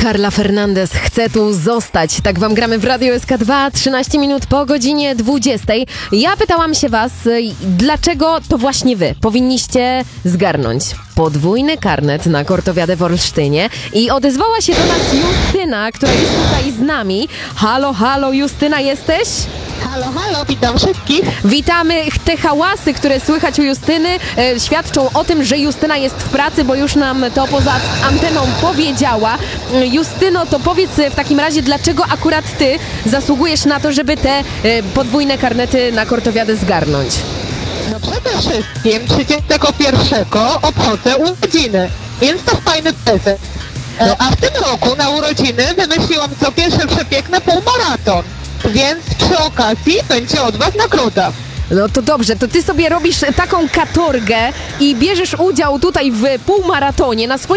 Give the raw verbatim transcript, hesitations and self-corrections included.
Carla Fernandez chce tu zostać. Tak wam gramy w Radio S K dwa, trzynaście minut po godzinie dwudziestej. Ja pytałam się was, dlaczego to właśnie wy powinniście zgarnąć podwójny karnet na Kortowiadę w Olsztynie. I odezwała się do nas Justyna, która jest tutaj z nami. Halo, halo, Justyna, jesteś? Halo, halo, witam wszystkich. Witamy. Te hałasy, które słychać u Justyny, e, świadczą o tym, że Justyna jest w pracy, bo już nam to poza anteną powiedziała. Justyno, to powiedz w takim razie, dlaczego akurat ty zasługujesz na to, żeby te e, podwójne karnety na Kortowiadę zgarnąć? No przede wszystkim trzydziestego pierwszego obchodzę urodziny, więc to fajny prezent. E, A w tym roku na urodziny wymyśliłam sobie, że przepiękny półmaraton, więc przy okazji będzie od was nagroda. No to dobrze, to ty sobie robisz taką katorgę i bierzesz udział tutaj w półmaratonie na swoim